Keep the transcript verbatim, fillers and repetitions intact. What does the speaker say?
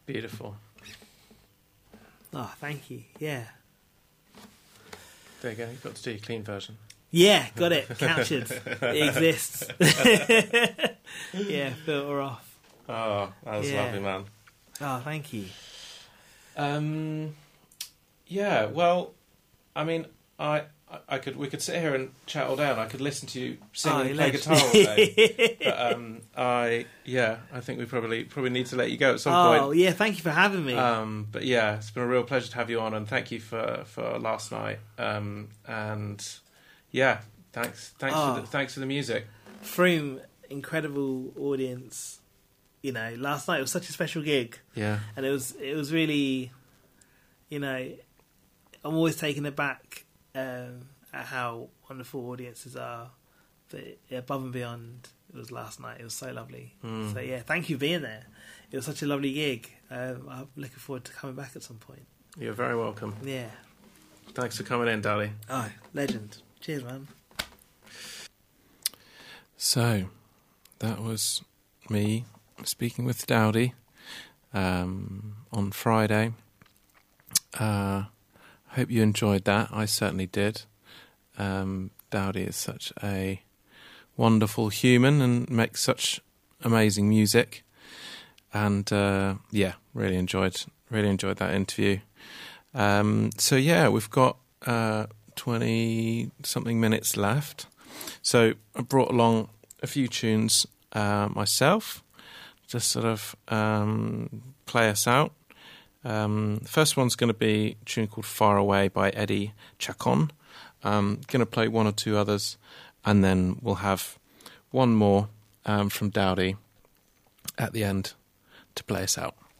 Beautiful. Oh, thank you. Yeah. There you go. You've got to do your clean version. Yeah, got it. Captured. It exists. Yeah, filter off. Oh, that was Yeah. lovely, man. Oh, thank you. Um, yeah. Well, I mean, I, I could we could sit here and chat all day, and I could listen to you sing Oh, and you play leg- guitar all day. But um, I yeah, I think we probably probably need to let you go at some Oh, point. yeah, thank you for having me. Um, but yeah, it's been a real pleasure to have you on, and thank you for, for last night. Um, and yeah, thanks thanks Oh. for the, thanks for the music. Froome, incredible audience. You know, last night was such a special gig, Yeah, and it was it was really, you know, I'm always taken aback um, at how wonderful audiences are. But yeah, above and beyond, it was last night. It was so lovely. Mm. So yeah, thank you for being there. It was such a lovely gig. Um, I'm looking forward to coming back at some point. you're very welcome. Yeah. Thanks for coming in, Dali. Oh, legend. Cheers, man. So, that was me speaking with Dowdy um, on Friday. Uh, I hope you enjoyed that. I certainly did. Um, Dowdy is such a wonderful human and makes such amazing music. And uh, yeah, really enjoyed really enjoyed that interview. Um, so yeah, we've got uh, twenty something minutes left. So I brought along a few tunes uh, myself, just sort of um, play us out. Um, the first one's going to be a tune called Far Away by Eddie Chacon. Um, going to play one or two others, and then we'll have one more um, from Dowdy at the end to play us out.